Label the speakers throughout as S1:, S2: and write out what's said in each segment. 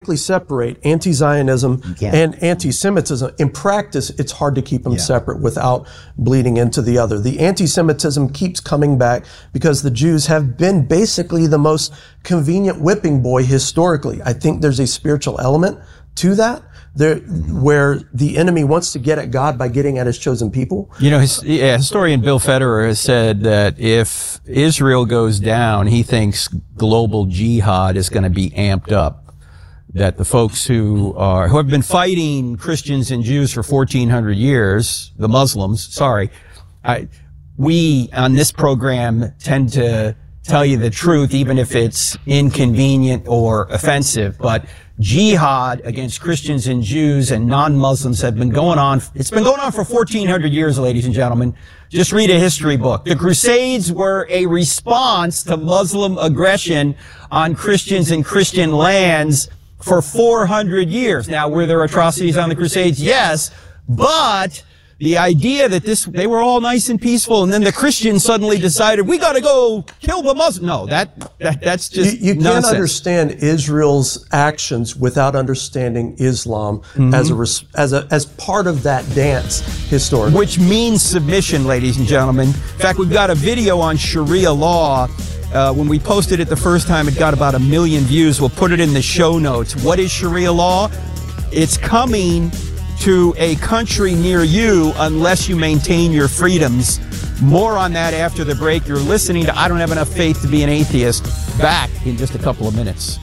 S1: quickly separate anti-Zionism and anti-Semitism. In practice, it's hard to keep them separate without bleeding into the other. The anti-Semitism keeps coming back because the Jews have been basically the most convenient whipping boy historically. I think there's a spiritual element to that, where the enemy wants to get at God by getting at his chosen people.
S2: You know, historian Bill Federer has said that if Israel goes down, he thinks global jihad is going to be amped up. That the folks who have been fighting Christians and Jews for 1,400 years, the Muslims, we on this program tend to tell you the truth, even if it's inconvenient or offensive. But jihad against Christians and Jews and non-Muslims have been going on. It's been going on for 1,400 years, ladies and gentlemen. Just read a history book. The Crusades were a response to Muslim aggression on Christians and Christian lands for 400 years. Now, were there atrocities on the Crusades? Yes, but the idea that they were all nice and peaceful, and then the Christians suddenly decided, we got to go kill the Muslims. No, that's just
S1: you can't
S2: nonsense.
S1: understand Israel's actions without understanding Islam as part of that dance historically.
S2: Which means submission, ladies and gentlemen. In fact, we've got a video on Sharia law. When we posted it the first time, it got about 1 million views. We'll put it in the show notes. What is Sharia law? It's coming to a country near you unless you maintain your freedoms. More on that after the break. You're listening to I Don't Have Enough Faith to Be an Atheist. Back in just a couple of minutes.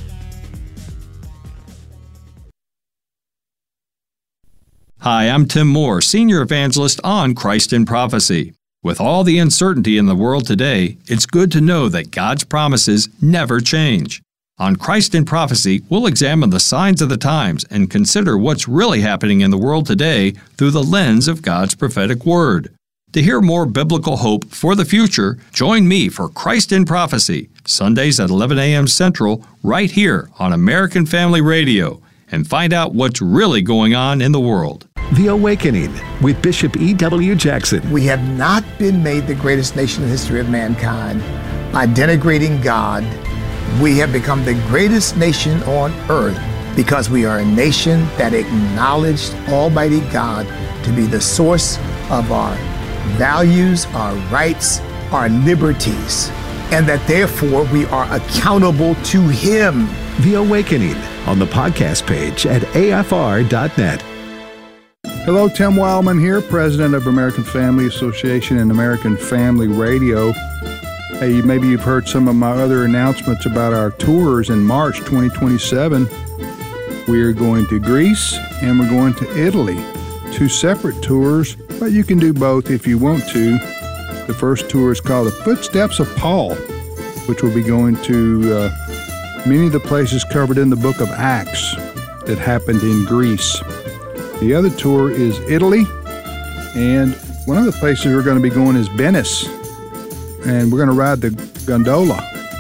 S3: Hi, I'm Tim Moore, Senior Evangelist on Christ in Prophecy. With all the uncertainty in the world today, it's good to know that God's promises never change. On Christ in Prophecy, we'll examine the signs of the times and consider what's really happening in the world today through the lens of God's prophetic word. To hear more biblical hope for the future, join me for Christ in Prophecy, Sundays at 11 a.m. Central, right here on American Family Radio, and find out what's really going on in the world.
S4: The Awakening with Bishop E.W. Jackson.
S5: We have not been made the greatest nation in the history of mankind by denigrating God. We have become the greatest nation on earth because we are a nation that acknowledged Almighty God to be the source of our values, our rights, our liberties, and that therefore we are accountable to Him.
S4: The Awakening on the podcast page at afr.net.
S6: Hello, Tim Wildman here, President of American Family Association and American Family Radio. Hey, maybe you've heard some of my other announcements about our tours in March 2027. We're going to Greece and we're going to Italy. 2 separate tours, but you can do both if you want to. The first tour is called The Footsteps of Paul, which will be going to many of the places covered in the book of Acts that happened in Greece. The other tour is Italy, and one of the places we're going to be going is Venice. And we're going to ride the gondola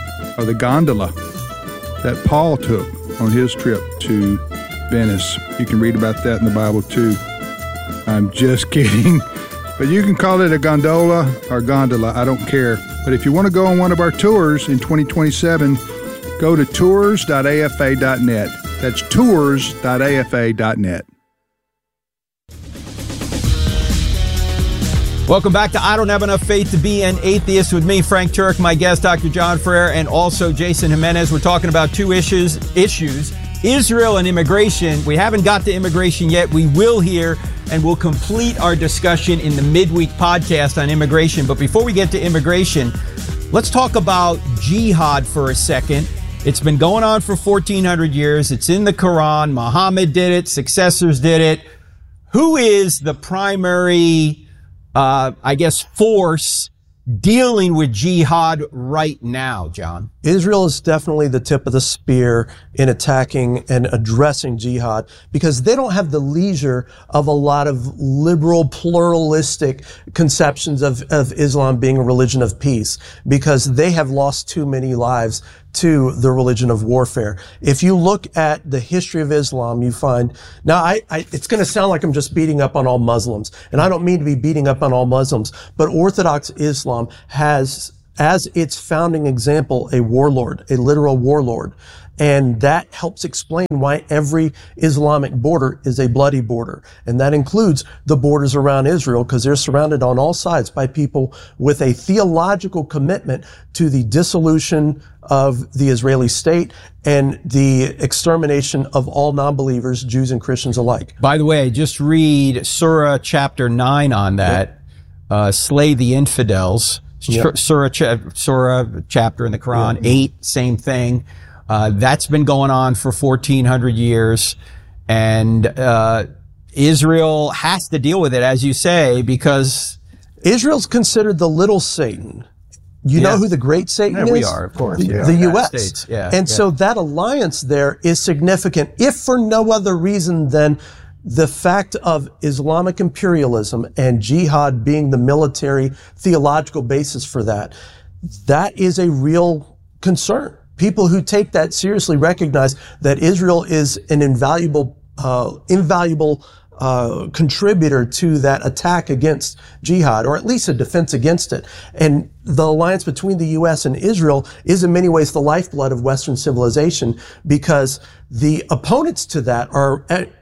S6: that Paul took on his trip to Venice. You can read about that in the Bible too. I'm just kidding. But you can call it a gondola or gondola, I don't care. But if you want to go on one of our tours in 2027, go to tours.afa.net. That's tours.afa.net.
S2: Welcome back to I Don't Have Enough Faith to Be an Atheist with me, Frank Turek, my guest, Dr. John Ferrer, and also Jason Jimenez. We're talking about 2 issues, Israel and immigration. We haven't got to immigration yet. We will here, and we'll complete our discussion in the midweek podcast on immigration. But before we get to immigration, let's talk about jihad for a second. It's been going on for 1,400 years. It's in the Quran. Muhammad did it. Successors did it. Who is the primary force dealing with jihad right now, John?
S1: Israel is definitely the tip of the spear in attacking and addressing jihad because they don't have the leisure of a lot of liberal, pluralistic conceptions of Islam being a religion of peace because they have lost too many lives to the religion of warfare. If you look at the history of Islam, you find, now it's going to sound like I'm just beating up on all Muslims, and I don't mean to be beating up on all Muslims, but Orthodox Islam has as its founding example, a warlord, a literal warlord. And that helps explain why every Islamic border is a bloody border. And that includes the borders around Israel, because they're surrounded on all sides by people with a theological commitment to the dissolution of the Israeli state and the extermination of all non-believers, Jews and Christians alike.
S2: By the way, just read Surah chapter 9 on that. Slay the infidels.
S1: Yep.
S2: Surah chapter in the Quran. 8, same thing. That's been going on for 1400 years. And Israel has to deal with it, as you say, because
S1: Israel's considered the little Satan. You know who the great Satan is?
S2: We are, of course.
S1: The U.S.
S2: States.
S1: So that alliance there is significant, if for no other reason than the fact of Islamic imperialism and jihad being the military theological basis for that. That is a real concern. People who take that seriously recognize that Israel is an invaluable contributor to that attack against jihad, or at least a defense against it. And the alliance between the U.S. and Israel is in many ways the lifeblood of Western civilization, because the opponents to that are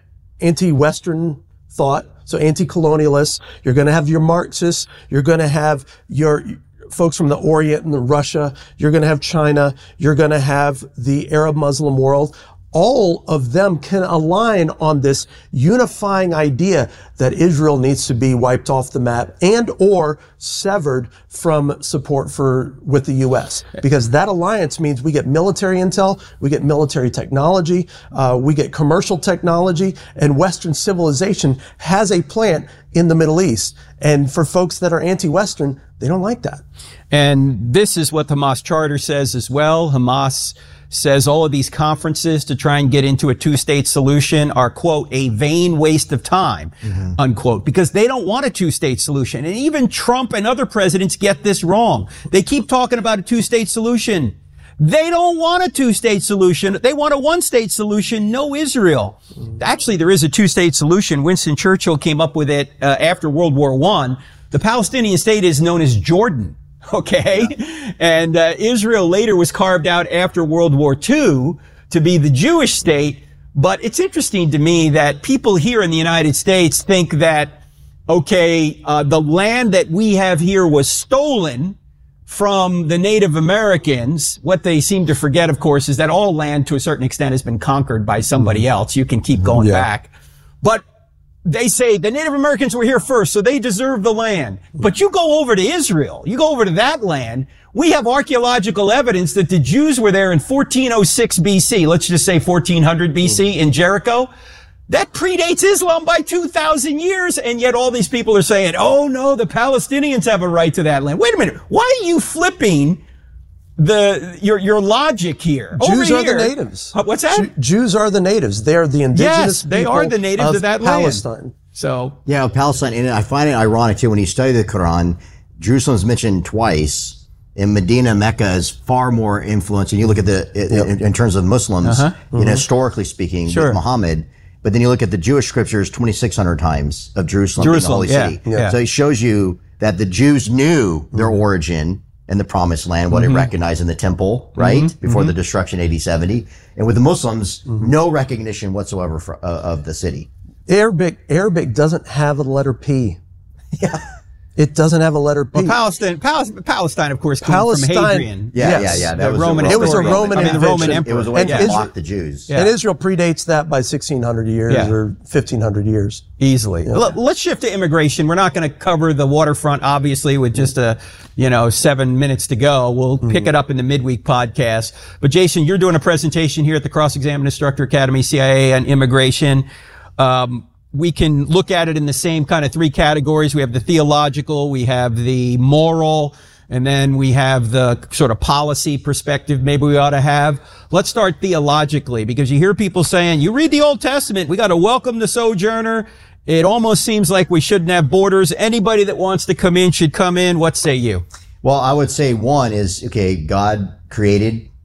S1: anti-Western thought, so anti-colonialists. You're going to have your Marxists. You're going to have your folks from the Orient and the Russia. You're going to have China. You're going to have the Arab Muslim world. All of them can align on this unifying idea that Israel needs to be wiped off the map and or severed from support with the U.S. Because that alliance means we get military intel, we get military technology, we get commercial technology, and Western civilization has a plant in the Middle East. And for folks that are anti-Western, they don't like that.
S2: And this is what the Hamas charter says as well. Hamas says all of these conferences to try and get into a two-state solution are, quote, a vain waste of time, unquote, because they don't want a two-state solution. And even Trump and other presidents get this wrong. They keep talking about a two-state solution. They don't want a two-state solution. They want a one-state solution, no Israel. Actually, there is a two-state solution. Winston Churchill came up with it after World War I. The Palestinian state is known as Jordan. Okay. Yeah. And Israel later was carved out after World War II to be the Jewish state. But it's interesting to me that people here in the United States think that, okay, the land that we have here was stolen from the Native Americans. What they seem to forget, of course, is that all land to a certain extent has been conquered by somebody else. You can keep going back. But they say the Native Americans were here first, so they deserve the land. But you go over to Israel, you go over to that land, we have archaeological evidence that the Jews were there in 1406 BC, let's just say 1400 BC in Jericho. That predates Islam by 2,000 years, and yet all these people are saying, oh no, the Palestinians have a right to that land. Wait a minute, why are you flipping your logic here?
S1: Jews
S2: over
S1: are
S2: here,
S1: the natives.
S2: What's that?
S1: Jews are the natives. They are the indigenous
S2: they
S1: people
S2: are the natives of that
S1: Palestine.
S2: land. So
S7: yeah, Palestine. And I find it ironic too when you study the Quran. Jerusalem's mentioned twice. In Medina, Mecca is far more influence. And you look at in terms of Muslims, historically speaking, with Muhammad. But then you look at the Jewish scriptures, 2,600 times of Jerusalem being the holy city.
S2: Yeah.
S7: So it shows you that the Jews knew their origin in the promised land, what it recognized in the temple, right? Before the destruction, AD 70. And with the Muslims, no recognition whatsoever of the city.
S1: Arabic doesn't have a letter P.
S7: Yeah.
S1: It doesn't have a letter P.
S2: Well, Palestine, of course, came from Hadrian.
S7: Yeah.
S1: It was a Roman invention.
S2: The Roman emperor.
S7: It was a way to block the Jews.
S1: And Israel predates that by 1,600 years or 1,500 years.
S2: Easily. Yeah. Let's shift to immigration. We're not going to cover the waterfront, obviously, with just 7 minutes to go. We'll pick it up in the midweek podcast. But Jason, you're doing a presentation here at the Cross-Examined Instructor Academy, CIA, on immigration. We can look at it in the same kind of three categories. We have the theological, we have the moral, and then we have the sort of policy perspective maybe we ought to have. Let's start theologically, because you hear people saying, you read the Old Testament, we got to welcome the sojourner. It almost seems like we shouldn't have borders. Anybody that wants to come in should come in. What say you?
S7: Well, I would say one is, okay, God created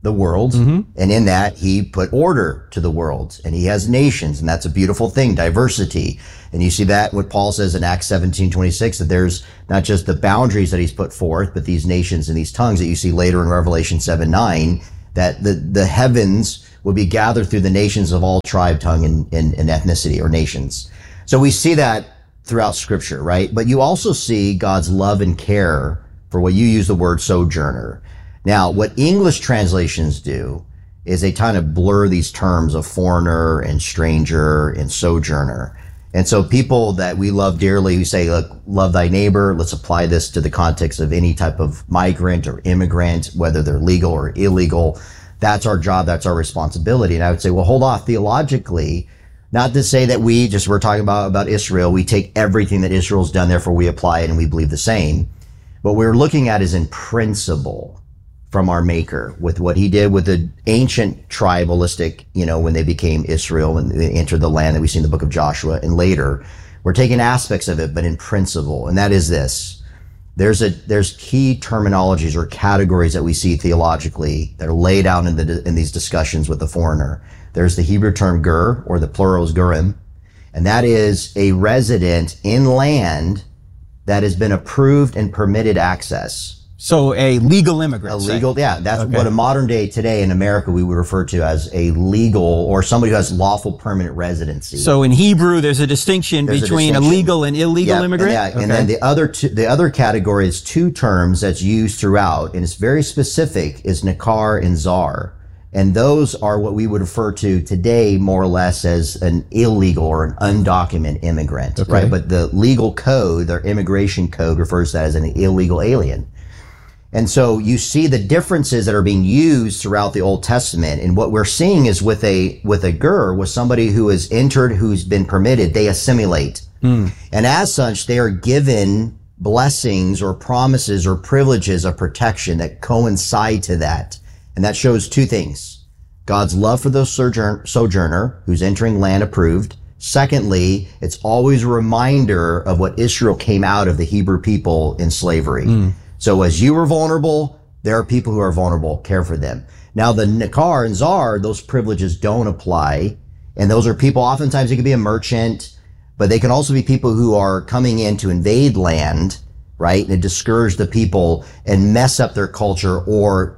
S7: the world. And in that, he put order to the world. And he has nations, and that's a beautiful thing, diversity. And you see that what Paul says in Acts 17:26, that there's not just the boundaries that he's put forth, but these nations and these tongues that you see later in Revelation 7:9, that the heavens will be gathered through the nations of all tribe, tongue, and ethnicity, or nations. So we see that throughout Scripture, right? But you also see God's love and care for what you use the word sojourner. Now, what English translations do is they kind of blur these terms of foreigner and stranger and sojourner. And so people that we love dearly, we say, look, love thy neighbor. Let's apply this to the context of any type of migrant or immigrant, whether they're legal or illegal. That's our job. That's our responsibility. And I would say, well, hold off theologically. Not to say that we're talking about Israel. We take everything that Israel's done, therefore we apply it and we believe the same. What we're looking at is in principle from our Maker, with what he did with the ancient tribalistic, when they became Israel and they entered the land that we see in the book of Joshua, and later. We're taking aspects of it, but in principle. And that is this. There's key terminologies or categories that we see theologically that are laid out in these discussions with the foreigner. There's the Hebrew term gur, or the plural is gurim, and that is a resident in land that has been approved and permitted access.
S2: So a legal immigrant.
S7: That's what a modern day today in America we would refer to as a legal, or somebody who has lawful permanent residency.
S2: So in Hebrew, there's a distinction between a legal and illegal immigrant?
S7: And then the other category is two terms that's used throughout, and it's very specific, is nakar and zar. And those are what we would refer to today more or less as an illegal or an undocumented immigrant, right? But the legal code, their immigration code, refers to that as an illegal alien. And so you see the differences that are being used throughout the Old Testament. And what we're seeing is with a gur, with somebody who has entered, who's been permitted, they assimilate. And as such, they are given blessings or promises or privileges of protection that coincide to that. And that shows two things: God's love for the sojourner who's entering land approved. Secondly, it's always a reminder of what Israel came out of the Hebrew people in slavery. So as you were vulnerable, there are people who are vulnerable. Care for them. Now, the nakar and zar, those privileges don't apply. And those are people, oftentimes it could be a merchant, but they can also be people who are coming in to invade land, right? And discourage the people and mess up their culture, or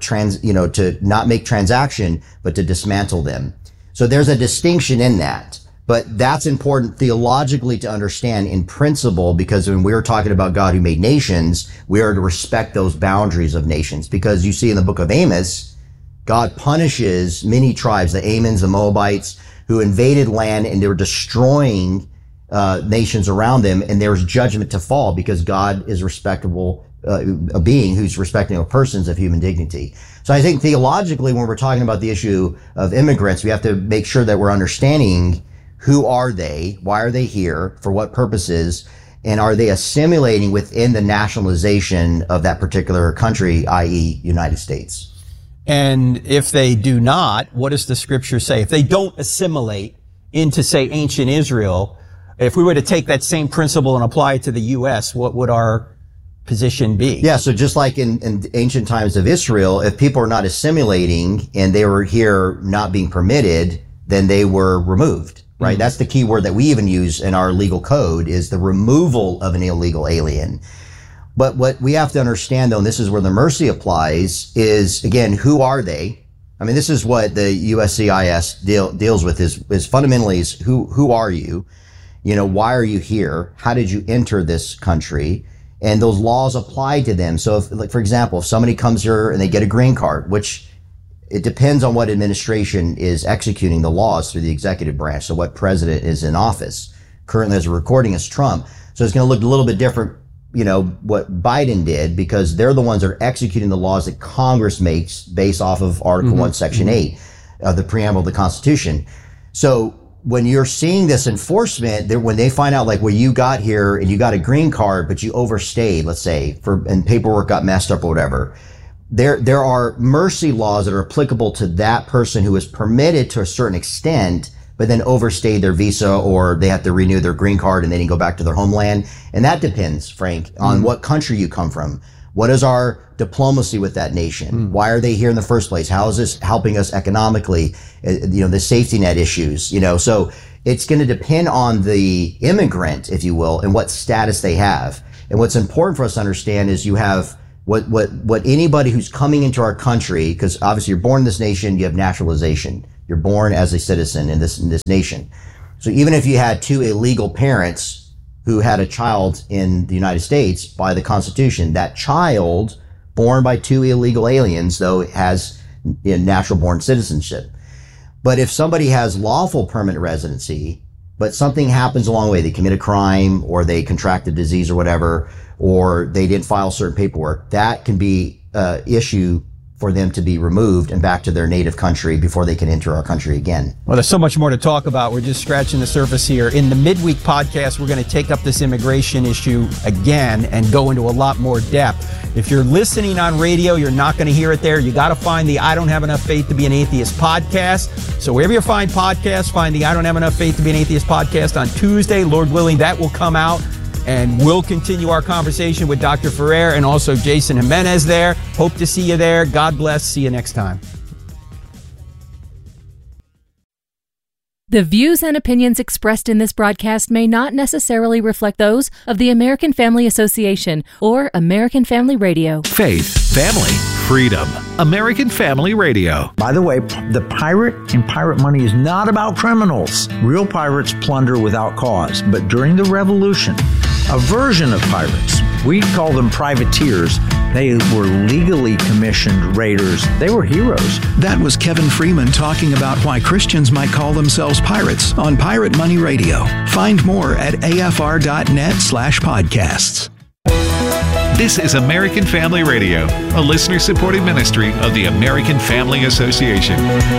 S7: to not make transaction, but to dismantle them. So there's a distinction in that. But that's important theologically to understand in principle, because when we're talking about God who made nations, we are to respect those boundaries of nations. Because you see in the book of Amos, God punishes many tribes, the Ammons, the Moabites, who invaded land, and they were destroying nations around them, and there's judgment to fall because God is respectable, a being who's respecting of persons of human dignity. So I think theologically, when we're talking about the issue of immigrants, we have to make sure that we're understanding who are they, why are they here, for what purposes, and are they assimilating within the nationalization of that particular country, i.e. United States?
S2: And if they do not, what does the scripture say? If they don't assimilate into, say, ancient Israel, if we were to take that same principle and apply it to the U.S., what would our position be?
S7: Yeah, so just like in ancient times of Israel, if people are not assimilating and they were here not being permitted, then they were removed. Right? That's the key word that we even use in our legal code, is the removal of an illegal alien. But what we have to understand, though, and this is where the mercy applies, is, again, who are they? I mean, this is what the USCIS deals with, is fundamentally is who are you? Why are you here? How did you enter this country? And those laws apply to them. So if, like, for example, if somebody comes here and they get a green card, which it depends on what administration is executing the laws through the executive branch. So what president is in office. Currently, as a recording, is Trump. So it's going to look a little bit different, what Biden did, because they're the ones that are executing the laws that Congress makes based off of Article 1, Section 8 of the preamble of the Constitution. So when you're seeing this enforcement, when they find out, like, well, you got here and you got a green card, but you overstayed, let's say, and paperwork got messed up or whatever, there are mercy laws that are applicable to that person who is permitted to a certain extent, but then overstayed their visa, or they have to renew their green card and then go back to their homeland. And that depends, Frank, on what country you come from. What is our diplomacy with that nation? Why are they here in the first place? How is this helping us economically? The safety net issues, so it's going to depend on the immigrant, if you will, and what status they have. And what's important for us to understand is you have what anybody who's coming into our country, because obviously you're born in this nation, you have naturalization. You're born as a citizen in this nation. So even if you had two illegal parents who had a child in the United States by the Constitution, that child born by two illegal aliens, though, has natural born citizenship. But if somebody has lawful permanent residency, but something happens along the way, they commit a crime or they contract a disease or whatever, or they didn't file certain paperwork, that can be an issue for them to be removed and back to their native country before they can enter our country again.
S2: Well, there's so much more to talk about. We're just scratching the surface here. In the midweek podcast, we're going to take up this immigration issue again and go into a lot more depth. If you're listening on radio, you're not going to hear it there. You got to find the I Don't Have Enough Faith to Be an Atheist podcast. So wherever you find podcasts, find the I Don't Have Enough Faith to Be an Atheist podcast on Tuesday. Lord willing, that will come out. And we'll continue our conversation with Dr. Ferrer and also Jason Jimenez there. Hope to see you there. God bless. See you next time.
S8: The views and opinions expressed in this broadcast may not necessarily reflect those of the American Family Association or American Family Radio.
S4: Faith, family, freedom. American Family Radio.
S9: By the way, the pirate in Pirate Money is not about criminals. Real pirates plunder without cause. But during the Revolution, a version of pirates, we call them privateers. They were legally commissioned raiders. They were heroes.
S4: That was Kevin Freeman talking about why Christians might call themselves pirates on Pirate Money Radio. Find more at afr.net/podcasts. This is American Family Radio, a listener-supported ministry of the American Family Association.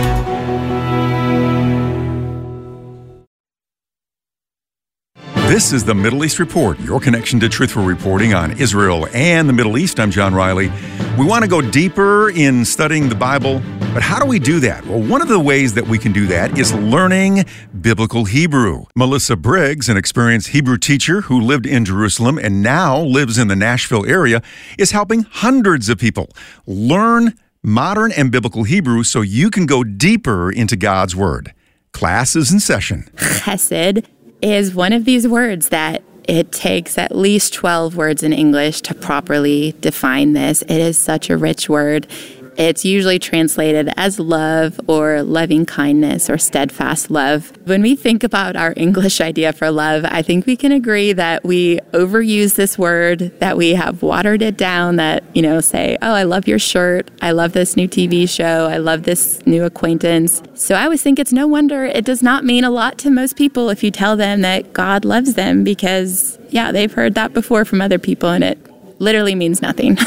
S10: This is the Middle East Report, your connection to truthful reporting on Israel and the Middle East. I'm John Riley. We want to go deeper in studying the Bible, but how do we do that? Well, one of the ways that we can do that is learning biblical Hebrew. Melissa Briggs, an experienced Hebrew teacher who lived in Jerusalem and now lives in the Nashville area, is helping hundreds of people learn modern and biblical Hebrew so you can go deeper into God's Word. Class is in session.
S11: Chesed is one of these words that it takes at least 12 words in English to properly define this. It is such a rich word. It's usually translated as love or loving kindness or steadfast love. When we think about our English idea for love, I think we can agree that we overuse this word, that we have watered it down, that, say, oh, I love your shirt. I love this new TV show. I love this new acquaintance. So I always think it's no wonder it does not mean a lot to most people if you tell them that God loves them because, they've heard that before from other people and it literally means nothing.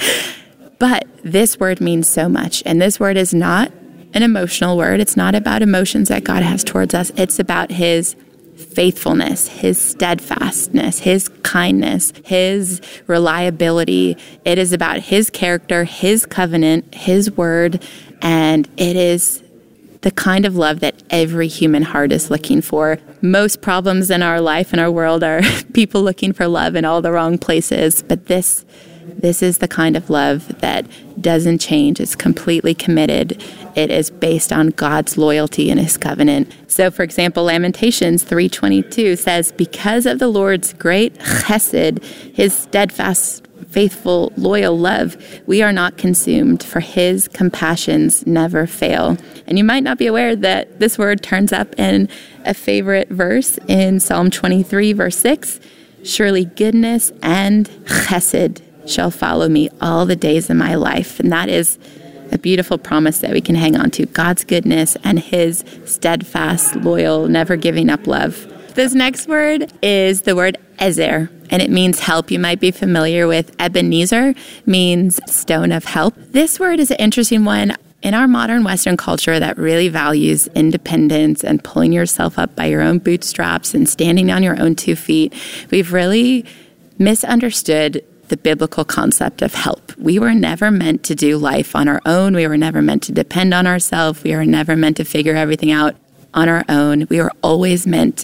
S11: But this word means so much. And this word is not an emotional word. It's not about emotions that God has towards us. It's about His faithfulness, His steadfastness, His kindness, His reliability. It is about His character, His covenant, His word. And it is the kind of love that every human heart is looking for. Most problems in our life and our world are people looking for love in all the wrong places. But this is the kind of love that doesn't change. It's completely committed. It is based on God's loyalty and His covenant. So, for example, Lamentations 3:22 says, because of the Lord's great chesed, His steadfast, faithful, loyal love, we are not consumed, for His compassions never fail. And you might not be aware that this word turns up in a favorite verse in Psalm 23, verse 6. Surely goodness and chesed shall follow me all the days of my life. And that is a beautiful promise that we can hang on to. God's goodness and His steadfast, loyal, never giving up love. This next word is the word ezer, and it means help. You might be familiar with Ebenezer, means stone of help. This word is an interesting one. In our modern Western culture that really values independence and pulling yourself up by your own bootstraps and standing on your own 2 feet, we've really misunderstood the biblical concept of help. We were never meant to do life on our own. We were never meant to depend on ourselves. We were never meant to figure everything out on our own. We were always meant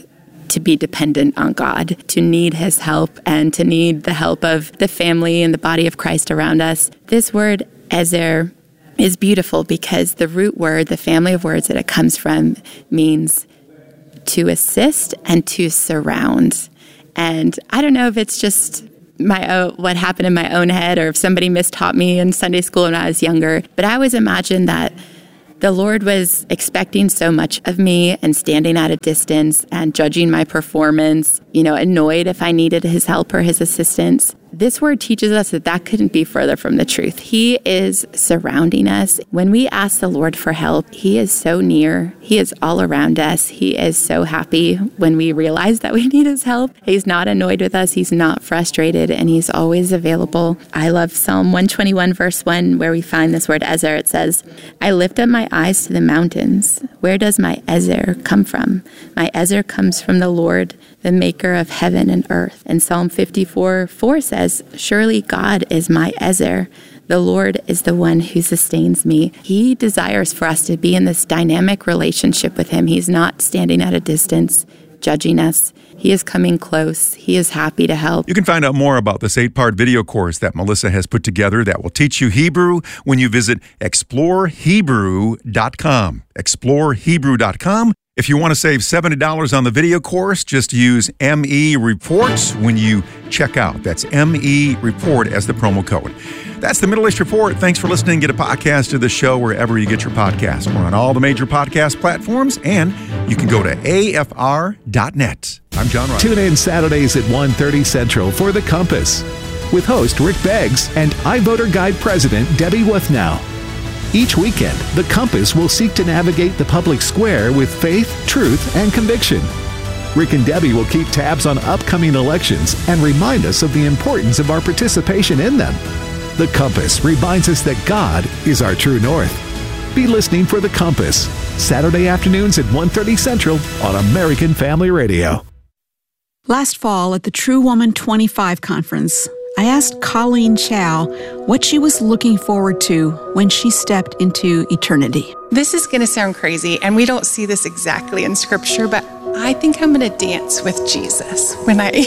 S11: to be dependent on God, to need his help, and to need the help of the family and the body of Christ around us. This word, ezer, is beautiful because the root word, the family of words that it comes from, means to assist and to surround. And I don't know if it's just what happened in my own head or if somebody mistaught me in Sunday school when I was younger, but I always imagined that the Lord was expecting so much of me and standing at a distance and judging my performance, annoyed if I needed his help or his assistance. This word teaches us that couldn't be further from the truth. He is surrounding us. When we ask the Lord for help, he is so near. He is all around us. He is so happy when we realize that we need his help. He's not annoyed with us. He's not frustrated, and he's always available. I love Psalm 121, verse 1, where we find this word ezer. It says, I lift up my eyes to the mountains. Where does my ezer come from? My ezer comes from the Lord, the maker of heaven and earth. And Psalm 54:4 says, surely God is my ezer. The Lord is the one who sustains me. He desires for us to be in this dynamic relationship with him. He's not standing at a distance, judging us. He is coming close. He is happy to help.
S10: You can find out more about this 8-part video course that Melissa has put together that will teach you Hebrew when you visit explorehebrew.com. explorehebrew.com. If you want to save $70 on the video course, just use ME Reports when you check out. That's ME Report as the promo code. That's the Middle East Report. Thanks for listening. Get a podcast of the show wherever you get your podcasts. We're on all the major podcast platforms, and you can go to afr.net. I'm John Riley.
S4: Tune in Saturdays at 1:30 Central for The Compass with host Rick Beggs and iVoter Guide President Debbie Wuthnow. Each weekend, The Compass will seek to navigate the public square with faith, truth, and conviction. Rick and Debbie will keep tabs on upcoming elections and remind us of the importance of our participation in them. The Compass reminds us that God is our true north. Be listening for The Compass, Saturday afternoons at 1:30 Central on American Family Radio.
S12: Last fall at the True Woman 25 conference, I asked Colleen Chow what she was looking forward to when she stepped into eternity.
S13: This is going to sound crazy, and we don't see this exactly in Scripture, but I think I'm going to dance with Jesus when I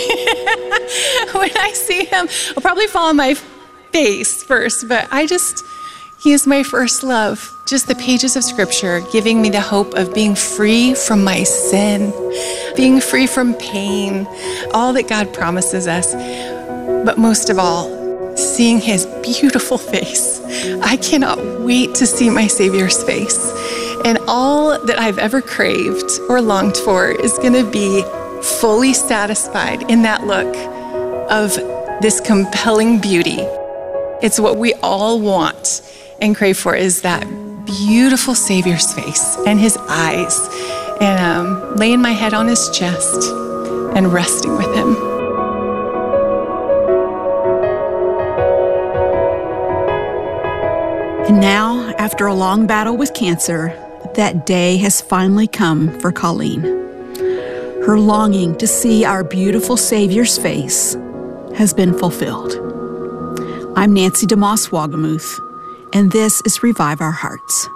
S13: see him. I'll probably fall on my face first, but he is my first love. Just the pages of Scripture giving me the hope of being free from my sin, being free from pain, all that God promises us. But most of all, seeing his beautiful face. I cannot wait to see my Savior's face. And all that I've ever craved or longed for is going to be fully satisfied in that look of this compelling beauty. It's what we all want and crave for, is that beautiful Savior's face and his eyes, and laying my head on his chest and resting with him.
S12: And now, after a long battle with cancer, that day has finally come for Colleen. Her longing to see our beautiful Savior's face has been fulfilled. I'm Nancy DeMoss Wagamuth, and this is Revive Our Hearts.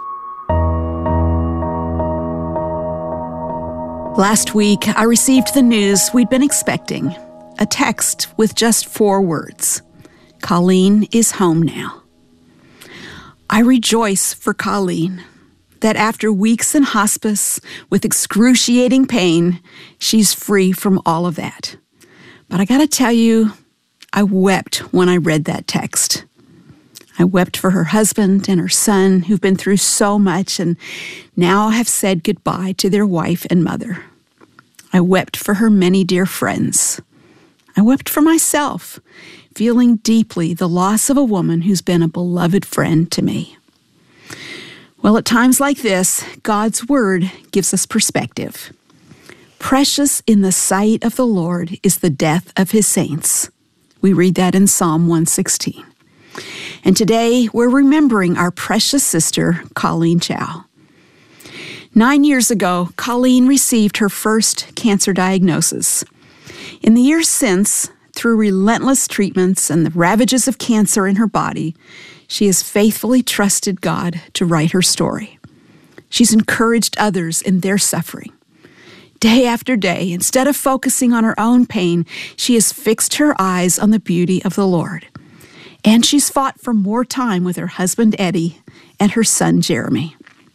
S12: Last week, I received the news we'd been expecting, a text with just 4 words. Colleen is home now. I rejoice for Colleen that after weeks in hospice with excruciating pain, she's free from all of that. But I gotta tell you, I wept when I read that text. I wept for her husband and her son, who've been through so much and now have said goodbye to their wife and mother. I wept for her many dear friends. I wept for myself, feeling deeply the loss of a woman who's been a beloved friend to me. Well, at times like this, God's Word gives us perspective. Precious in the sight of the Lord is the death of his saints. We read that in Psalm 116. And today, we're remembering our precious sister, Colleen Chow. 9 years ago, Colleen received her first cancer diagnosis. In the years since, through relentless treatments and the ravages of cancer in her body, she has faithfully trusted God to write her story. She's encouraged others in their suffering. Day after day, instead of focusing on her own pain, she has fixed her eyes on the beauty of the Lord. And she's fought for more time with her husband, Eddie, and her son, Jeremy.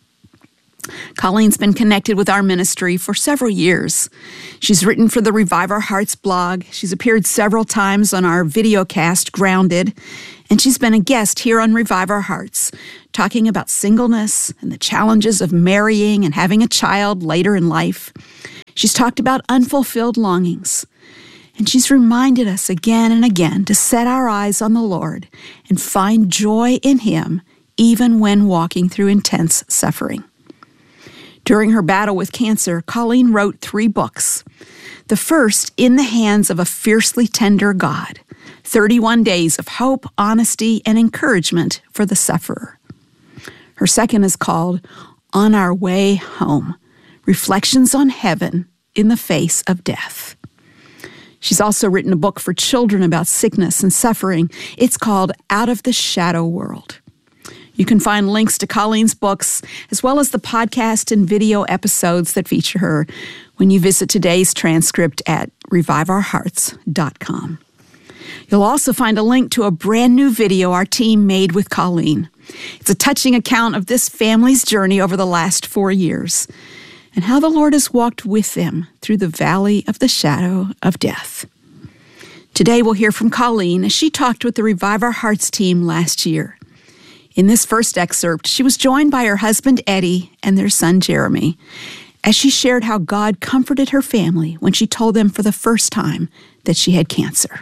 S12: Colleen's been connected with our ministry for several years. She's written for the Revive Our Hearts blog. She's appeared several times on our videocast, Grounded. And she's been a guest here on Revive Our Hearts, talking about singleness and the challenges of marrying and having a child later in life. She's talked about unfulfilled longings. And she's reminded us again and again to set our eyes on the Lord and find joy in Him, even when walking through intense suffering. During her battle with cancer, Colleen wrote 3 books. The first, In the Hands of a Fiercely Tender God, 31 Days of Hope, Honesty, and Encouragement for the Sufferer. Her second is called On Our Way Home, Reflections on Heaven in the Face of Death. She's also written a book for children about sickness and suffering. It's called Out of the Shadow World. You can find links to Colleen's books, as well as the podcast and video episodes that feature her, when you visit today's transcript at reviveourhearts.com. You'll also find a link to a brand new video our team made with Colleen. It's a touching account of this family's journey over the last 4 years, and how the Lord has walked with them through the valley of the shadow of death. Today we'll hear from Colleen as she talked with the Revive Our Hearts team last year. In this first excerpt, she was joined by her husband, Eddie, and their son, Jeremy, as she shared how God comforted her family when she told them for the first time that she had cancer.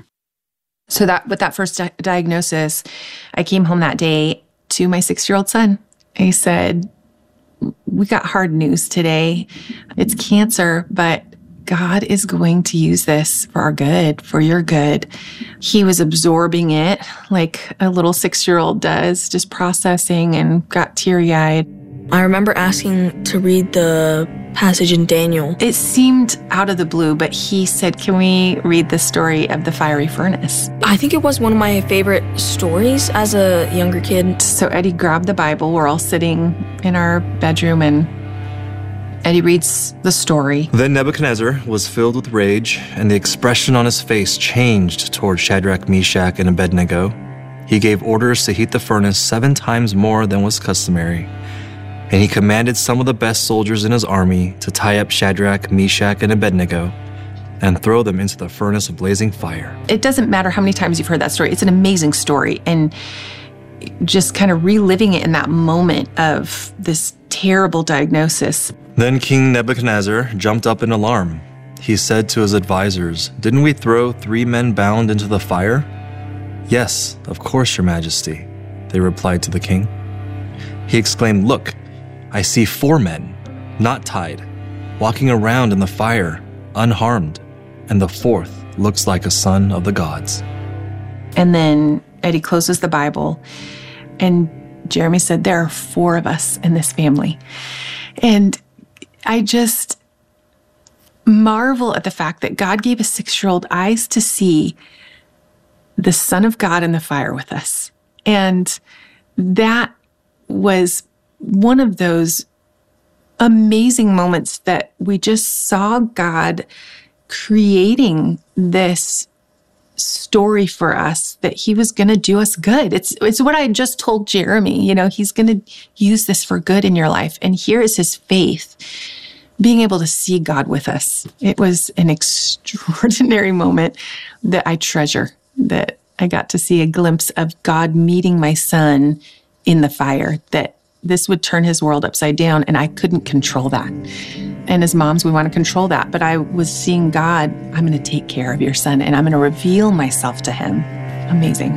S14: So that with that first diagnosis, I came home that day to my 6-year-old son. I said, "We got hard news today. It's cancer, but God is going to use this for our good, for your good." He was absorbing it like a little 6-year-old does, just processing, and got teary-eyed.
S15: I remember asking to read the passage in Daniel.
S14: It seemed out of the blue, but he said, "Can we read the story of the fiery furnace?"
S15: I think it was one of my favorite stories as a younger kid.
S14: So Eddie grabbed the Bible. We're all sitting in our bedroom, and Eddie reads the story.
S16: Then Nebuchadnezzar was filled with rage, and the expression on his face changed toward Shadrach, Meshach, and Abednego. He gave orders to heat the furnace 7 times more than was customary. And he commanded some of the best soldiers in his army to tie up Shadrach, Meshach, and Abednego and throw them into the furnace of blazing fire.
S14: It doesn't matter how many times you've heard that story. It's an amazing story. And just kind of reliving it in that moment of this terrible diagnosis.
S16: Then King Nebuchadnezzar jumped up in alarm. He said to his advisors, "Didn't we throw 3 men bound into the fire?" "Yes, of course, Your Majesty," they replied to the king. He exclaimed, "Look, I see 4 men, not tied, walking around in the fire, unharmed, and the 4th looks like a son of the gods."
S14: And then Eddie closes the Bible, and Jeremy said, "There are 4 of us in this family." And I just marvel at the fact that God gave a 6-year-old eyes to see the Son of God in the fire with us. And that was one of those amazing moments that we just saw God creating this story for us, that he was going to do us good. It's what I just told Jeremy, he's going to use this for good in your life. And here is his faith, being able to see God with us. It was an extraordinary moment that I treasure, that I got to see a glimpse of God meeting my son in the fire, that this would turn his world upside down, and I couldn't control that. And as moms, we want to control that. But I was seeing God, I'm going to take care of your son, and I'm going to reveal myself to him. Amazing.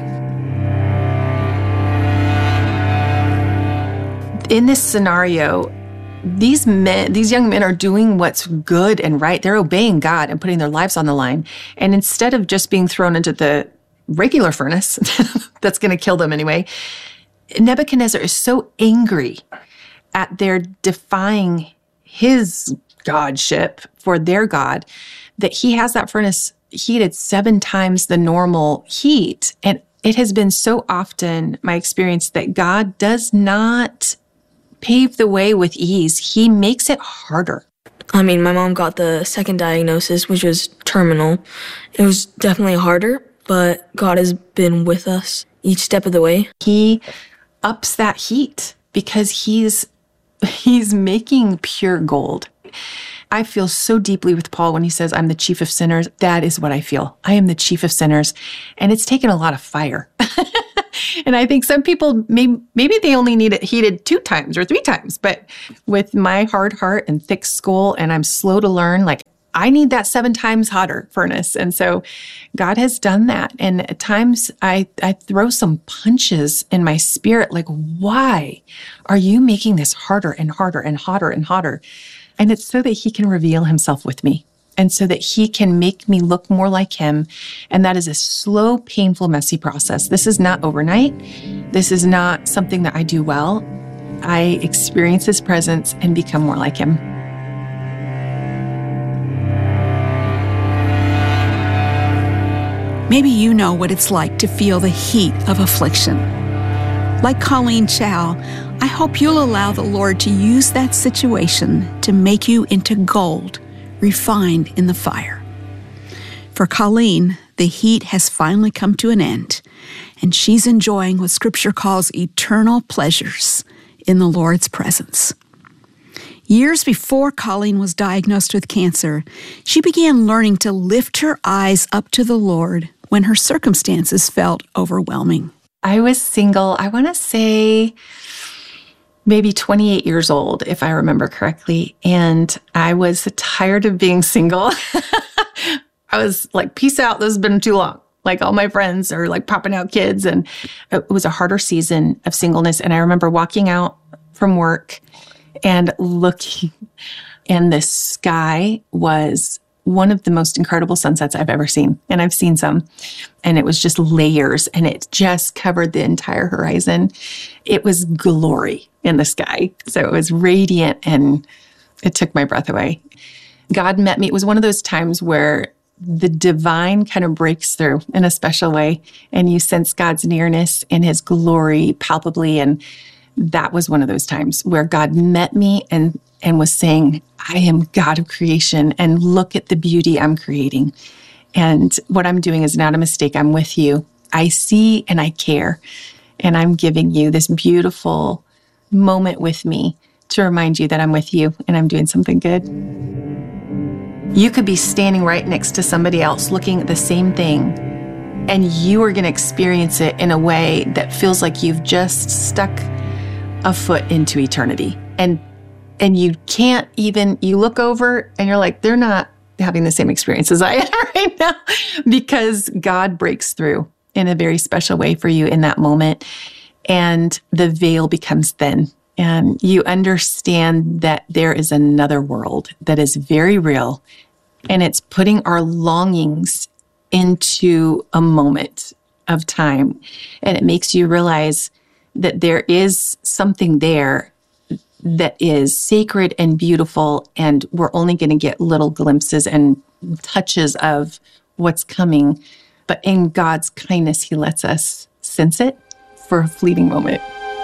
S14: In this scenario, these young men are doing what's good and right. They're obeying God and putting their lives on the line. And instead of just being thrown into the regular furnace that's going to kill them anyway, Nebuchadnezzar is so angry at their defying his godship for their God that he has that furnace heated 7 times the normal heat. And it has been so often my experience that God does not pave the way with ease. He makes it harder.
S15: I mean, my mom got the second diagnosis, which was terminal. It was definitely harder, but God has been with us each step of the way.
S14: He ups that heat because he's making pure gold. I feel so deeply with Paul when he says, I'm the chief of sinners. That is what I feel. I am the chief of sinners. And it's taken a lot of fire. And I think some people, maybe they only need it heated 2 times or 3 times. But with my hard heart and thick skull, and I'm slow to learn, like I need that 7 times hotter furnace. And so God has done that. And at times I throw some punches in my spirit, like, why are you making this harder and harder and hotter and hotter? And it's so that he can reveal himself with me and so that he can make me look more like him. And that is a slow, painful, messy process. This is not overnight. This is not something that I do well. I experience his presence and become more like him.
S12: Maybe you know what it's like to feel the heat of affliction. Like Colleen Chow, I hope you'll allow the Lord to use that situation to make you into gold, refined in the fire. For Colleen, the heat has finally come to an end, and she's enjoying what Scripture calls eternal pleasures in the Lord's presence. Years before Colleen was diagnosed with cancer, she began learning to lift her eyes up to the Lord when her circumstances felt overwhelming.
S14: I was single, I want to say maybe 28 years old, if I remember correctly. And I was tired of being single. I was like, peace out, this has been too long. Like all my friends are like popping out kids. And it was a harder season of singleness. And I remember walking out from work and looking, and the sky was one of the most incredible sunsets I've ever seen. And I've seen some. And it was just layers, and it just covered the entire horizon. It was glory in the sky. So it was radiant, and it took my breath away. God met me. It was one of those times where the divine kind of breaks through in a special way, and you sense God's nearness and his glory palpably. And that was one of those times where God met me and was saying, I am God of creation, and look at the beauty I'm creating. And what I'm doing is not a mistake. I'm with you. I see and I care. And I'm giving you this beautiful moment with me to remind you that I'm with you and I'm doing something good. You could be standing right next to somebody else looking at the same thing, and you are going to experience it in a way that feels like you've just stuck a foot into eternity. And you can't even, you look over and you're like, they're not having the same experience as I am right now, because God breaks through in a very special way for you in that moment. And the veil becomes thin, and you understand that there is another world that is very real, and it's putting our longings into a moment of time. And it makes you realize that there is something there that is sacred and beautiful, and we're only going to get little glimpses and touches of what's coming. But in God's kindness, he lets us sense it for a fleeting moment.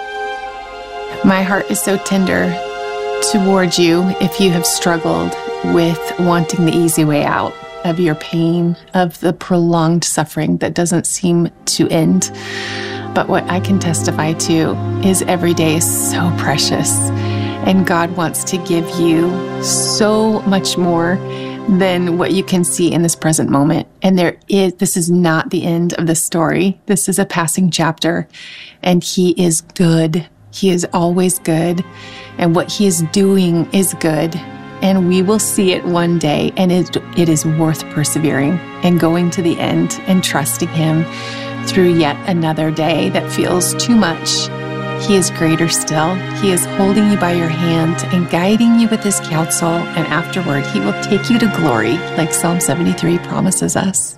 S14: My heart is so tender towards you if you have struggled with wanting the easy way out of your pain, of the prolonged suffering that doesn't seem to end. But what I can testify to is every day is so precious, and God wants to give you so much more than what you can see in this present moment. And this is not the end of the story. This is a passing chapter, and he is good. He is always good, and what he is doing is good. And we will see it one day, and it is worth persevering and going to the end and trusting him through yet another day that feels too much. He is greater still. He is holding you by your hand and guiding you with his counsel, and afterward he will take you to glory, like Psalm 73 promises us.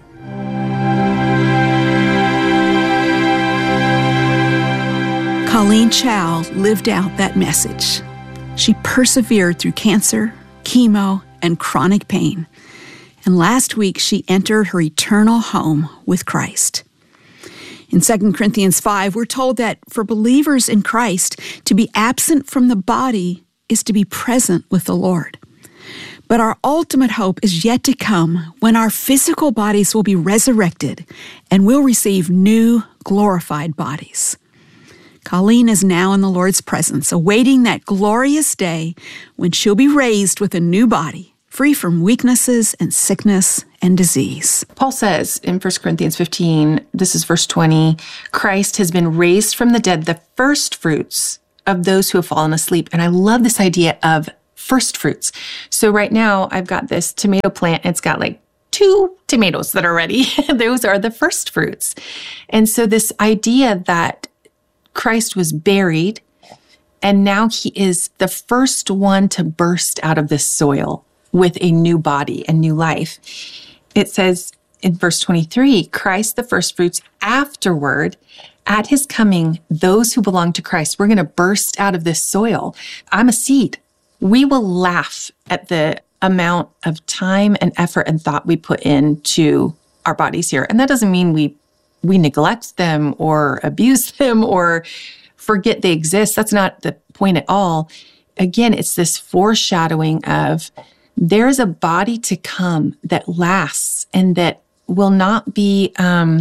S12: Colleen Chow lived out that message. She persevered through cancer, chemo, and chronic pain. And last week, she entered her eternal home with Christ. In 2 Corinthians 5, we're told that for believers in Christ, to be absent from the body is to be present with the Lord. But our ultimate hope is yet to come when our physical bodies will be resurrected and we'll receive new, glorified bodies. Colleen is now in the Lord's presence, awaiting that glorious day when she'll be raised with a new body, free from weaknesses and sickness and disease.
S14: Paul says in 1 Corinthians 15, this is verse 20, Christ has been raised from the dead, the first fruits of those who have fallen asleep. And I love this idea of first fruits. So right now I've got this tomato plant. It's got like 2 tomatoes that are ready. Those are the first fruits. And so this idea that Christ was buried and now he is the first one to burst out of this soil with a new body and new life. It says in verse 23, Christ the first fruits, afterward, at his coming, those who belong to Christ, we're going to burst out of this soil. I'm a seed. We will laugh at the amount of time and effort and thought we put into our bodies here. And that doesn't mean we neglect them or abuse them or forget they exist. That's not the point at all. Again, it's this foreshadowing of there's a body to come that lasts and that will not be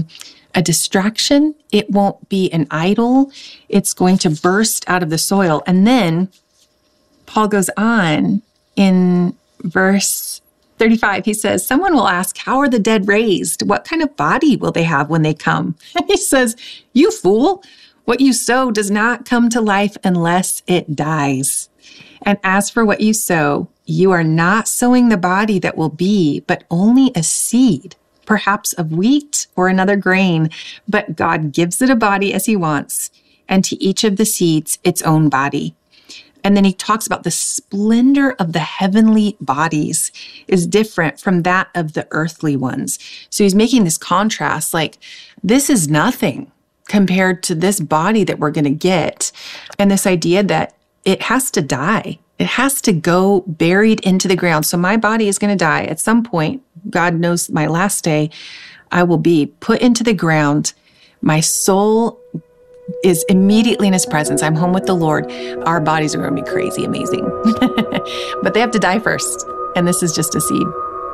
S14: a distraction. It won't be an idol. It's going to burst out of the soil. And then Paul goes on in verse 35. He says, someone will ask, how are the dead raised? What kind of body will they have when they come? And he says, you fool, what you sow does not come to life unless it dies. And as for what you sow, you are not sowing the body that will be, but only a seed, perhaps of wheat or another grain. But God gives it a body as he wants, and to each of the seeds its own body. And then he talks about the splendor of the heavenly bodies is different from that of the earthly ones. So he's making this contrast, like this is nothing compared to this body that we're going to get. And this idea that it has to die. It has to go buried into the ground. So my body is going to die at some point. God knows my last day, I will be put into the ground. My soul is immediately in his presence. I'm home with the Lord. Our bodies are going to be crazy, amazing. But they have to die first. And this is just a seed.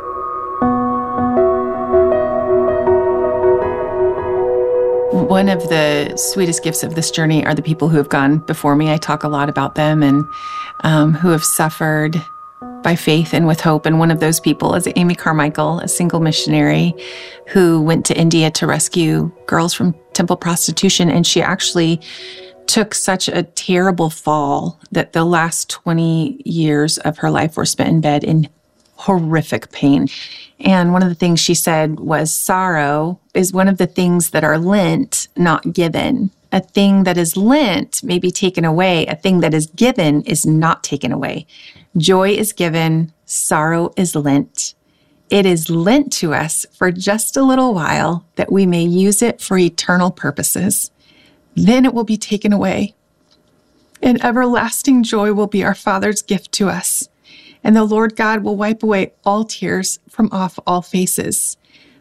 S14: One of the sweetest gifts of this journey are the people who have gone before me. I talk a lot about them and who have suffered by faith and with hope. And one of those people is Amy Carmichael, a single missionary who went to India to rescue girls from temple prostitution. And she actually took such a terrible fall that the last 20 years of her life were spent in bed in horrific pain. And one of the things she said was sorrow is one of the things that are lent, not given. A thing that is lent may be taken away. A thing that is given is not taken away. Joy is given, sorrow is lent. It is lent to us for just a little while that we may use it for eternal purposes. Then it will be taken away. And everlasting joy will be our Father's gift to us. And the Lord God will wipe away all tears from off all faces.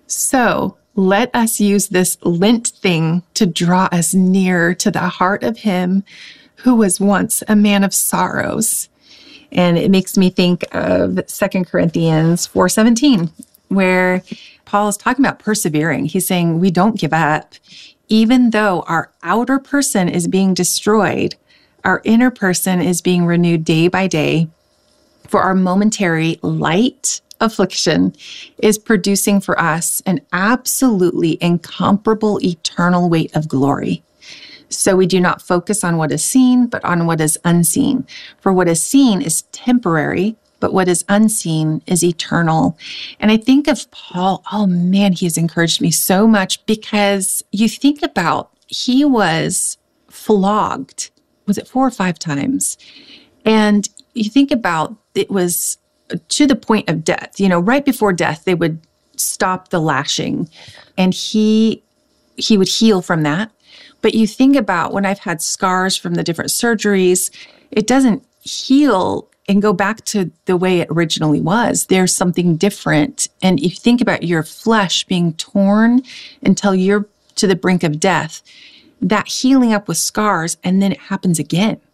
S14: So let us use this lent thing to draw us nearer to the heart of him who was once a man of sorrows. And it makes me think of 2 Corinthians 4:17, where Paul is talking about persevering. He's saying we don't give up. Even though our outer person is being destroyed, our inner person is being renewed day by day. For our momentary light affliction is producing for us an absolutely incomparable eternal weight of glory. So we do not focus on what is seen, but on what is unseen. For what is seen is temporary, but what is unseen is eternal. And I think of Paul, oh man, he has encouraged me so much because you think about, he was flogged, was it 4 or 5 times? And you think about, it was to the point of death. You know, right before death, they would stop the lashing and he would heal from that. But you think about when I've had scars from the different surgeries, it doesn't heal and go back to the way it originally was. There's something different. And if you think about your flesh being torn until you're to the brink of death, that healing up with scars, and then it happens again.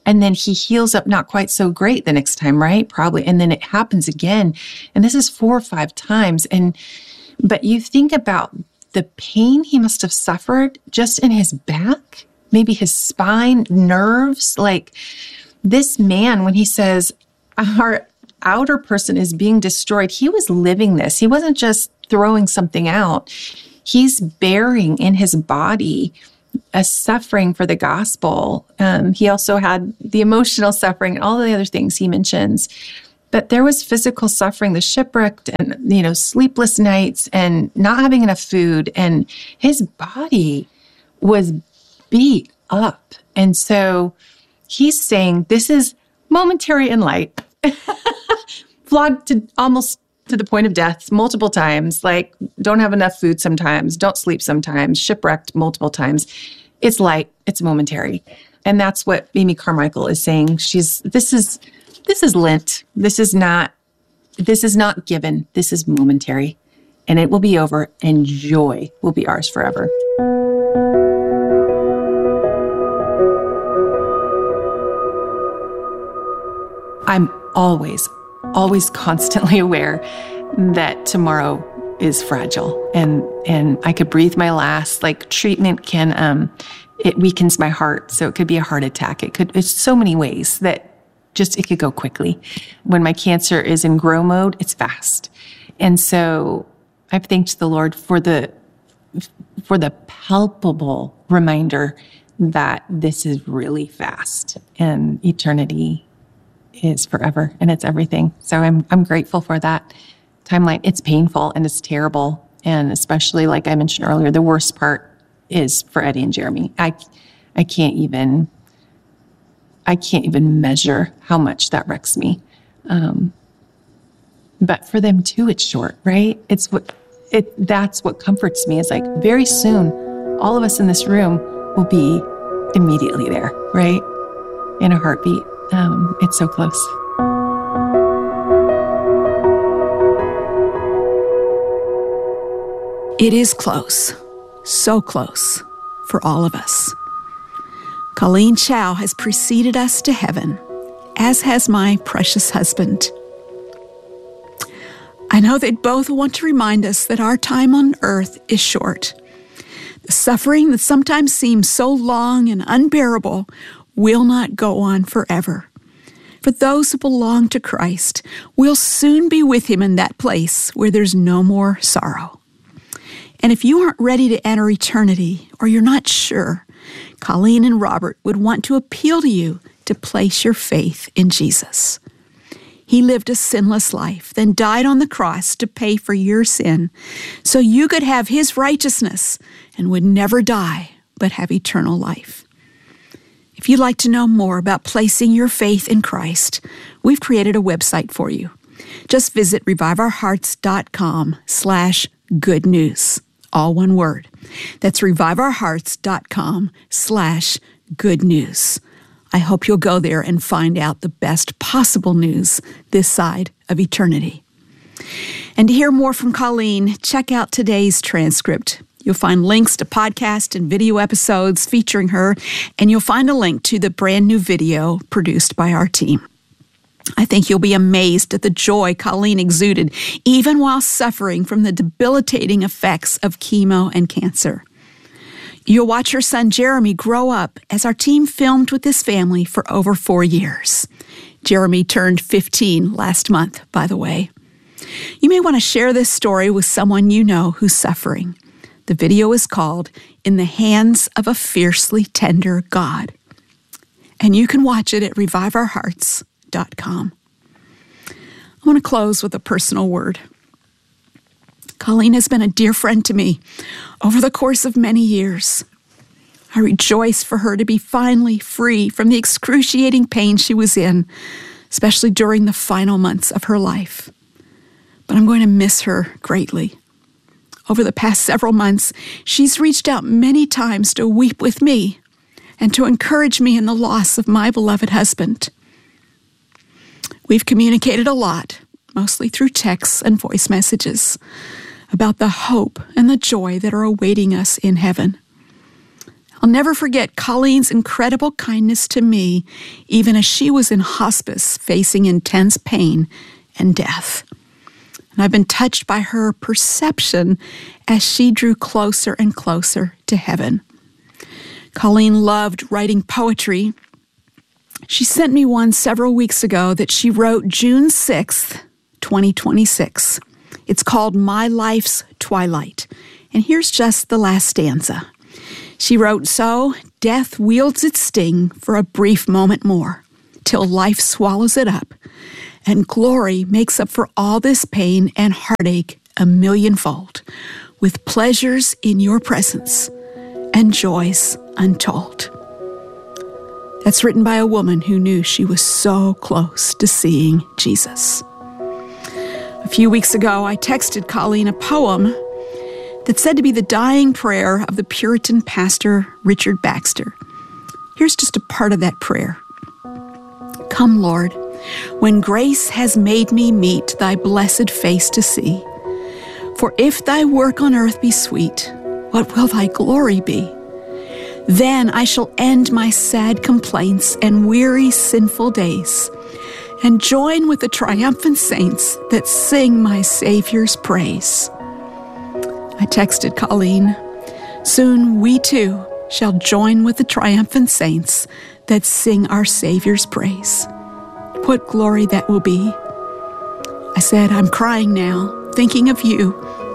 S14: And then he heals up not quite so great the next time, right? Probably. And then it happens again. And this is 4 or 5 times. But you think about the pain he must have suffered just in his back, maybe his spine, nerves. Like this man, when he says our outer person is being destroyed, he was living this. He wasn't just throwing something out. He's bearing in his body a suffering for the gospel. He also had the emotional suffering and all the other things he mentions. But there was physical suffering, the shipwrecked and, sleepless nights and not having enough food. And his body was beat up. And so he's saying, this is momentary and light. Flogged to almost to the point of death multiple times, like don't have enough food sometimes, don't sleep sometimes, shipwrecked multiple times. It's light, it's momentary. And that's what Amy Carmichael is saying. This is Lent. This is not given. This is momentary. And it will be over, and joy will be ours forever. I'm always constantly aware that tomorrow is fragile, and I could breathe my last. Like treatment can, it weakens my heart, so it could be a heart attack. It's so many ways that it could go quickly. When my cancer is in grow mode, it's fast, and so I've thanked the Lord for the palpable reminder that this is really fast, and eternity is forever, and it's everything. So I'm grateful for that timeline. It's painful and it's terrible, and especially like I mentioned earlier, the worst part is for Eddie and Jeremy. I can't even measure how much that wrecks me. But for them too, it's short, right? That's what comforts me, is like very soon, all of us in this room will be immediately there, right? In a heartbeat. It's so close.
S12: It is close, so close for all of us. Colleen Chow has preceded us to heaven, as has my precious husband. I know they'd both want to remind us that our time on earth is short. The suffering that sometimes seems so long and unbearable will not go on forever. For those who belong to Christ, we'll soon be with Him in that place where there's no more sorrow. And if you aren't ready to enter eternity, or you're not sure, Colleen and Robert would want to appeal to you to place your faith in Jesus. He lived a sinless life, then died on the cross to pay for your sin, so you could have His righteousness and would never die, but have eternal life. If you'd like to know more about placing your faith in Christ, we've created a website for you. Just visit reviveourhearts.com/good news. All one word. That's reviveourhearts.com/good news. I hope you'll go there and find out the best possible news this side of eternity. And to hear more from Colleen, check out today's transcript. You'll find links to podcast and video episodes featuring her, and you'll find a link to the brand new video produced by our team. I think you'll be amazed at the joy Colleen exuded, even while suffering from the debilitating effects of chemo and cancer. You'll watch her son Jeremy grow up as our team filmed with this family for over 4 years. Jeremy turned 15 last month, by the way. You may want to share this story with someone you know who's suffering. The video is called In the Hands of a Fiercely Tender God. And you can watch it at reviveourhearts.com. I want to close with a personal word. Colleen has been a dear friend to me over the course of many years. I rejoice for her to be finally free from the excruciating pain she was in, especially during the final months of her life. But I'm going to miss her greatly. Over the past several months, she's reached out many times to weep with me and to encourage me in the loss of my beloved husband. We've communicated a lot, mostly through texts and voice messages, about the hope and the joy that are awaiting us in heaven. I'll never forget Colleen's incredible kindness to me, even as she was in hospice facing intense pain and death. And I've been touched by her perception as she drew closer and closer to heaven. Colleen loved writing poetry. She sent me one several weeks ago that she wrote June 6th, 2026. It's called My Life's Twilight. And here's just the last stanza. She wrote, "So death wields its sting for a brief moment more, till life swallows it up, and glory makes up for all this pain and heartache a millionfold, with pleasures in your presence and joys untold." That's written by a woman who knew she was so close to seeing Jesus. A few weeks ago, I texted Colleen a poem that's said to be the dying prayer of the Puritan pastor Richard Baxter. Here's just a part of that prayer. "Come, Lord, when grace has made me meet thy blessed face to see. For if thy work on earth be sweet, what will thy glory be? Then I shall end my sad complaints and weary sinful days, and join with the triumphant saints that sing my Savior's praise." I texted Colleen, "Soon we too shall join with the triumphant saints that sing our Savior's praise. What glory that will be." I said, "I'm crying now, thinking of you,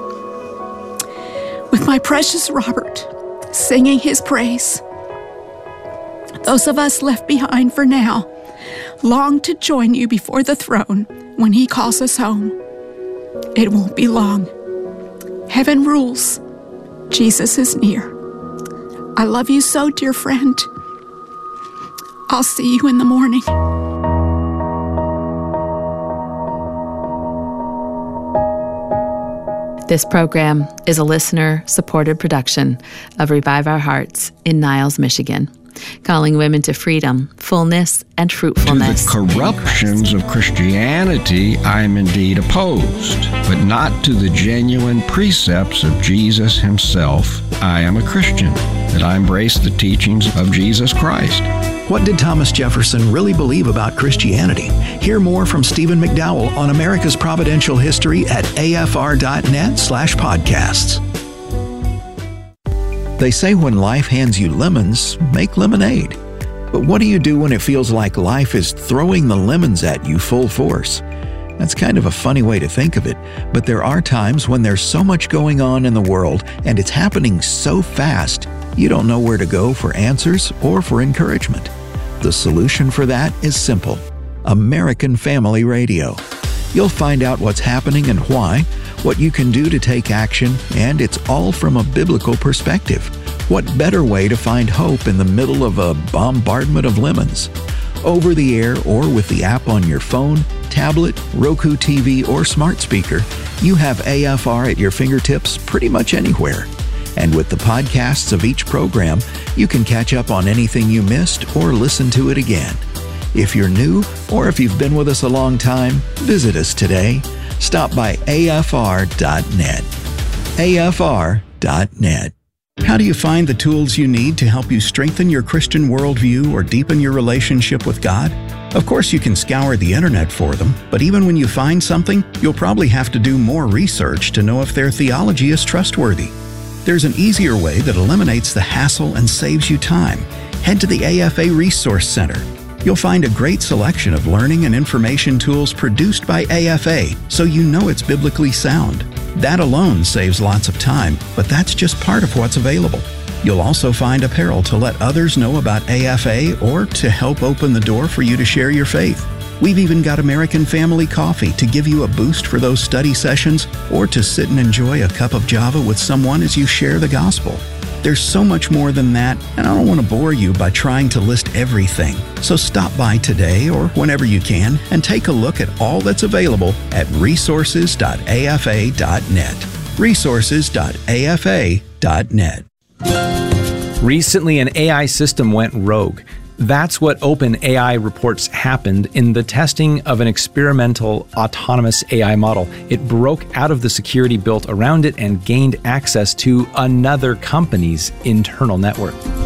S12: with my precious Robert singing his praise. Those of us left behind for now long to join you before the throne when he calls us home. It won't be long. Heaven rules. Jesus is near. I love you so, dear friend. I'll see you in the morning."
S17: This program is a listener-supported production of Revive Our Hearts in Niles, Michigan, calling women to freedom, fullness, and fruitfulness.
S18: To the corruptions of Christianity, I am indeed opposed, but not to the genuine precepts of Jesus himself. I am a Christian, that I embrace the teachings of Jesus Christ.
S19: What did Thomas Jefferson really believe about Christianity? Hear more from Stephen McDowell on America's Providential History at afr.net/podcasts. They say when life hands you lemons, make lemonade. But what do you do when it feels like life is throwing the lemons at you full force? That's kind of a funny way to think of it, but there are times when there's so much going on in the world and it's happening so fast, you don't know where to go for answers or for encouragement. The solution for that is simple: American Family Radio. You'll find out what's happening and why, what you can do to take action, and it's all from a biblical perspective. What better way to find hope in the middle of a bombardment of lemons? Over the air or with the app on your phone, tablet, Roku TV, or smart speaker, you have AFR at your fingertips pretty much anywhere. And with the podcasts of each program, you can catch up on anything you missed or listen to it again. If you're new or if you've been with us a long time, visit us today. Stop by afr.net. afr.net. How do you find the tools you need to help you strengthen your Christian worldview or deepen your relationship with God? Of course, you can scour the internet for them, but even when you find something, you'll probably have to do more research to know if their theology is trustworthy. There's an easier way that eliminates the hassle and saves you time. Head to the AFA Resource Center. You'll find a great selection of learning and information tools produced by AFA, so you know it's biblically sound. That alone saves lots of time, but that's just part of what's available. You'll also find apparel to let others know about AFA or to help open the door for you to share your faith. We've even got American Family Coffee to give you a boost for those study sessions or to sit and enjoy a cup of Java with someone as you share the gospel. There's so much more than that, and I don't want to bore you by trying to list everything. So stop by today or whenever you can and take a look at all that's available at resources.afa.net. resources.afa.net.
S20: Recently, an AI system went rogue. That's what OpenAI reports happened in the testing of an experimental autonomous AI model. It broke out of the security built around it and gained access to another company's internal network.